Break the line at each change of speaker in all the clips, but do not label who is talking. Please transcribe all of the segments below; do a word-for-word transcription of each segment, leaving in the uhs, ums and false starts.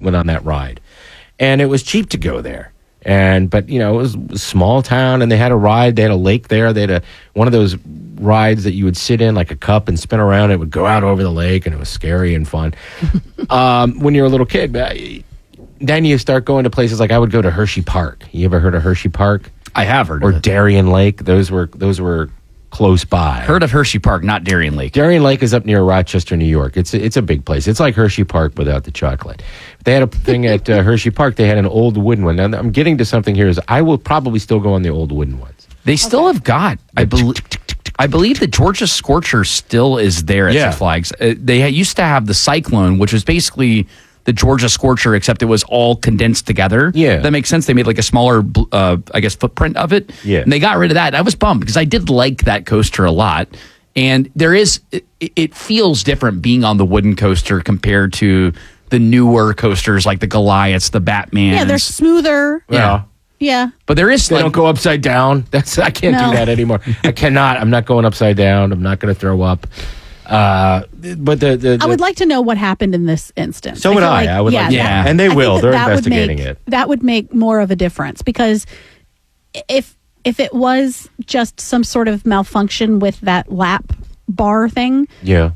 went on that ride. And it was cheap to go there. And but you know, it was a small town, and they had a ride. They had a lake there. They had a one of those rides that you would sit in like a cup and spin around. It would go out over the lake, and it was scary and fun. um, when you're a little kid, then you start going to places like I would go to Hershey Park. You ever heard of Hershey Park?
I have heard
or
of it.
Darien Lake. Those were those were close by.
Heard of Hershey Park, not Darien Lake.
Darien Lake is up near Rochester, New York. It's a, it's a big place. It's like Hershey Park without the chocolate. They had a thing at uh, Hershey Park. They had an old wooden one. Now, I'm getting to something here. Is I will probably still go on the old wooden ones.
They still have got, I believe, I believe the Georgia Scorcher still is there at
Yeah.
Six Flags. Uh, they ha- used to have the Cyclone, which was basically the Georgia Scorcher, except it was all condensed together.
Yeah.
That makes sense. They made like a smaller, bl- uh, I guess, footprint of it.
Yeah.
And they got rid of that. I was bummed because I did like that coaster a lot. And there is, it, it feels different being on the wooden coaster compared to the newer coasters like the Goliaths, the Batman.
Yeah, they're smoother.
Yeah.
Yeah.
But there is
They
like,
don't go upside down. That's I can't
No.
do that anymore. I cannot. I'm not going upside down. I'm not going to throw up. Uh, but the, the, the
I would like to know what happened in this instance.
So would
feel
I. I would like to-
Yeah.
and they
I
will.
think
They're
that would
investigating
make-
it.
That would make more of a difference because if if it was just some sort of malfunction with that lap bar thing,
yeah.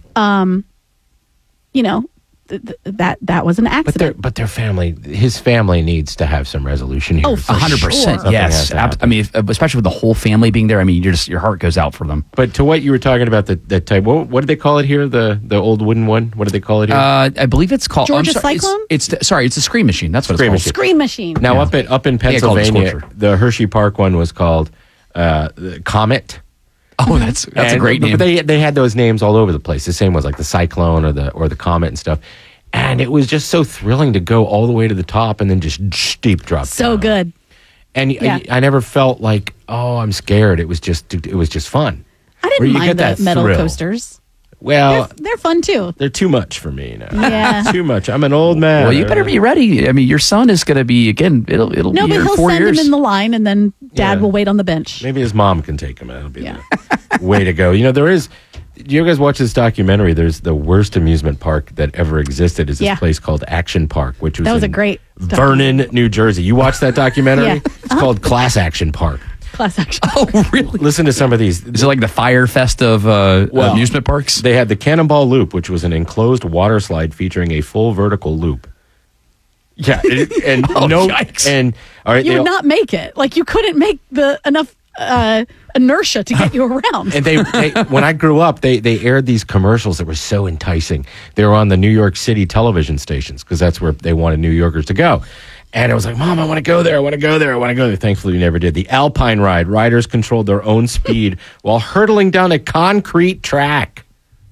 you know, th- th- that that was an
But their
accident.
but their family, his family needs to have some resolution here.
Oh, for
A hundred percent,
sure.
yes.
Something has to
Ab- I mean, if, especially with the whole family being there. I mean, you're just your heart goes out for them.
But to what you were talking about, the that type. What, what did they call it here? The the old wooden one. What did they call it here?
Uh, I believe it's called
Georgia
I'm sorry,
Cyclone?
It's, it's sorry, it's a Scream Machine. That's what
Scream
it's
Machine.
called.
Scream machine.
now
yeah.
up in up in
Yeah, called the
Pennsylvania,
Scorcher.
the Hershey Park one was called uh, the Comet.
Oh, that's that's a
And-
great
but
name.
They they had those names all over the place. The same was like the Cyclone or the or the Comet and stuff. And it was just so thrilling to go all the way to the top and then just steep drop.
So
down.
good.
And
Yeah.
I, I never felt like, oh, I'm scared. It was just it was just fun.
I
Where
didn't
you
mind
get
the
that
metal
thrill.
coasters.
Well,
They're, they're fun too.
they're too much for me now.
Yeah.
Too much. I'm an old man.
well, you better be ready. I mean, your son is going to be again. It'll it'll
No,
be
but
here in
he'll
four
send
years.
him in the line, and then Dad
Yeah.
will wait on the bench.
Maybe his mom can take him. That'll be
Yeah.
the way to go. You know, there is. Do you guys watch this documentary? There's the worst amusement park that ever existed. Is this
Yeah.
place called Action Park, which was
That was a
in
great stuff.
Vernon, New Jersey. You watched that documentary?
Yeah.
It's called Class Action Park.
Class action.
oh, really?
Listen to some of these.
Is it like the Fire Fest of uh,
Well,
amusement parks?
They had the Cannonball Loop, which was an enclosed water slide featuring a full vertical loop. Yeah, it- and
Oh,
no,
yikes.
and all right,
You
they
would
all-
not make it. Like you couldn't make the enough uh, inertia to get you around.
And they, they, when I grew up, they they aired these commercials that were so enticing. They were on the New York City television stations because that's where they wanted New Yorkers to go. And it was like, Mom, I want to go there. I want to go there. I want to go there. Thankfully, we never did. The Alpine ride. Riders controlled their own speed while hurtling down a concrete track.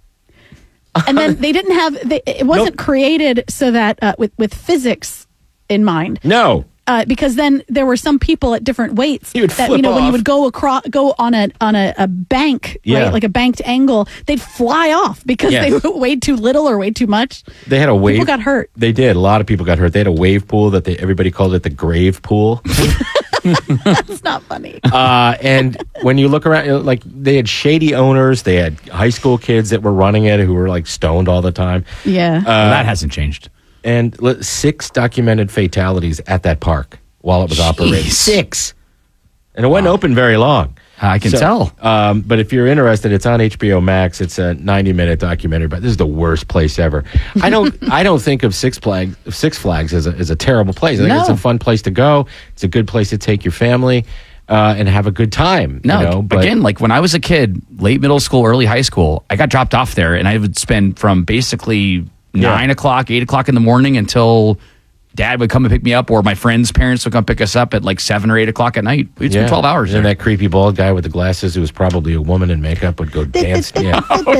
And then they didn't have. They, it wasn't
Nope.
created so that uh, with with physics in mind.
No.
Uh, because then there were some people at different weights
You would
that
flip
you know when you
off.
would go across go on a on a, a bank
Yeah.
right like a banked angle they'd fly off because
Yes.
they weighed too little or weighed too much.
They had a wave.
People got hurt.
They did. A lot of people got hurt. They had a wave pool that they everybody called it the grave pool.
It's not funny.
Uh, and when you look around, you know, like they had shady owners. They had high school kids that were running it who were like stoned all the time.
Yeah.
Well, that hasn't changed.
And li- six documented fatalities at that park while it was operating.
Jeez.
Six. And it wasn't open very long.
I can tell.
Um, but if you're interested, it's on H B O Max. It's a ninety minute documentary, but this is the worst place ever. I don't I don't think of Six Flags Six Flags as a, as a terrible place. I think
No.
it's a fun place to go. It's a good place to take your family uh, and have a good time.
No,
you know? But
again, like when I was a kid, late middle school, early high school, I got dropped off there, and I would spend from basically
Yeah.
nine o'clock, eight o'clock in the morning until Dad would come and pick me up, or my friends' parents would come pick us up at like seven or eight o'clock at night. We'd spend twelve hours
And
there.
that creepy bald guy with the glasses who was probably a woman in makeup would go dance. Yeah.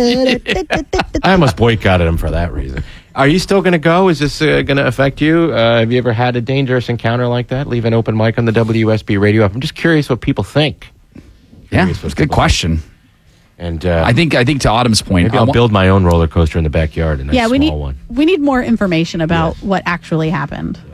I almost boycotted him for that reason. Are you still going to go? Is this uh, going to affect you? Uh, have you ever had a dangerous encounter like that? Leave an open mic on the W S B radio app. I'm just curious what people think.
Yeah,
Curious what
it's a good
people
question.
think. And uh,
I think I think to Autumn's point,
maybe
I
I'll
wa-
build my own roller coaster in the backyard. A nice
yeah, we
small
need
one.
we need more information about
Yes.
what actually happened.